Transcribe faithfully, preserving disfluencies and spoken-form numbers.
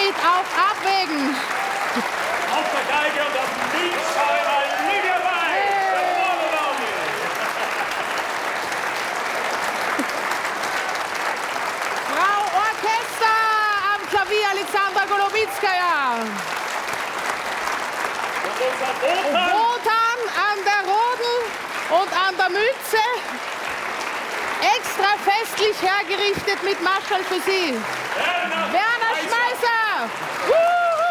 Siegfried auf Abwägen. Auf der Geige und auf dem Liedschreiber Lydia Weiß. Frau Orchester am Klavier Alexandra Golubitskaja. Und unser Wotan. Wotan an der Rodel und an der Mütze. Extra festlich hergerichtet mit Marschall für Sie. Werner, Werner Schmeißer. Uh!